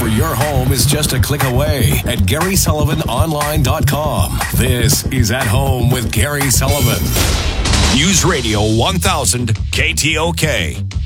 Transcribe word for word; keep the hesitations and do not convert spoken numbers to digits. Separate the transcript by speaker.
Speaker 1: for your home is just a click away at Gary Sullivan Online dot com. This is At Home with Gary Sullivan. News Radio one thousand K T O K.